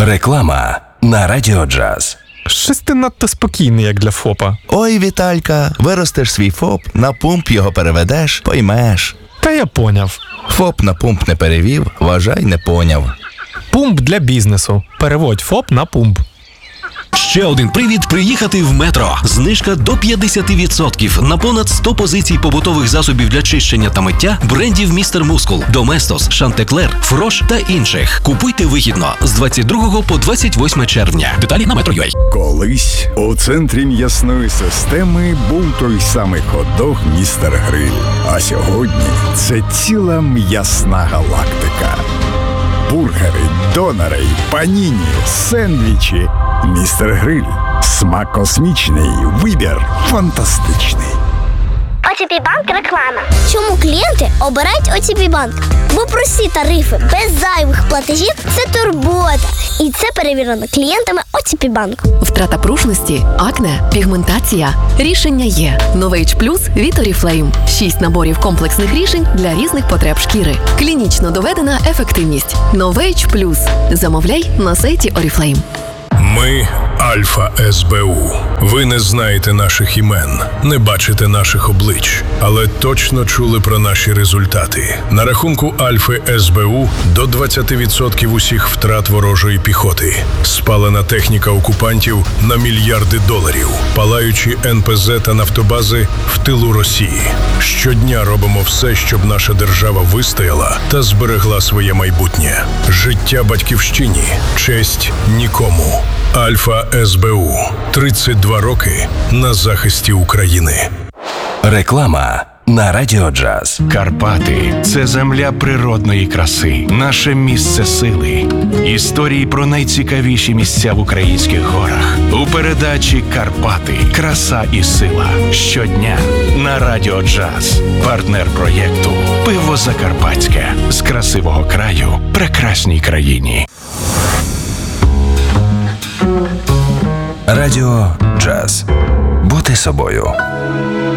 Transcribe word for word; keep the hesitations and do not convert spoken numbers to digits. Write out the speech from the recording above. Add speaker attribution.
Speaker 1: Реклама на Радіо Джаз.
Speaker 2: Щось ти надто спокійний, як для ФОПа.
Speaker 3: Ой, Віталька, виростеш свій ФОП, на пумп його переведеш, поймеш.
Speaker 2: Та я поняв.
Speaker 3: ФОП на пумп не перевів, вважай, не поняв.
Speaker 2: Пумп для бізнесу. Переводь ФОП на пумп.
Speaker 4: Ще один привід приїхати в Метро. Знижка до п'ятдесят відсотків на понад сто позицій побутових засобів для чищення та миття брендів Містер Мускул, Доместос, Шантеклер, Фрош та інших. Купуйте вигідно з двадцять другого по двадцять восьме червня. Деталі на метро крапка ю а.
Speaker 5: Колись у центрі м'ясної системи був той самий хот-дог «Містер Гриль». А сьогодні це ціла м'ясна галактика. Бургери, донори, паніні, сендвічі. «Містер Гриль». Смак космічний, вибір фантастичний.
Speaker 6: о ті пі Банк реклама. Чому клієнти обирають о ті пі Банк? Бо прості тарифи, без зайвих платежів – це турбота. І це перевірено клієнтами о ті пі Банк.
Speaker 7: Втрата пружності, акне, пігментація. Рішення є. Новейдж Плюс від Oriflame. Шість наборів комплексних рішень для різних потреб шкіри. Клінічно доведена ефективність. Новейдж Плюс. Замовляй на сайті Oriflame.
Speaker 8: Ми – Альфа ес бе у. Ви не знаєте наших імен, не бачите наших облич, але точно чули про наші результати. На рахунку Альфи ес бе у до двадцять відсотків усіх втрат ворожої піхоти. Спалена техніка окупантів на мільярди доларів. Палаючі ен пе зе та нафтобази в тилу Росії. Щодня робимо все, щоб наша держава вистояла та зберегла своє майбутнє. Життя батьківщині, честь нікому. Альфа ес бе у. тридцять два роки на захисті України.
Speaker 1: Реклама на Радіо Джаз.
Speaker 9: Карпати – це земля природної краси, наше місце сили. Історії про найцікавіші місця в українських горах. У передачі «Карпати. Краса і сила». Щодня на Радіо Джаз. Партнер проєкту «Пиво Закарпатське». З красивого краю прекрасній країні.
Speaker 1: Радіо Джаз. Бути собою.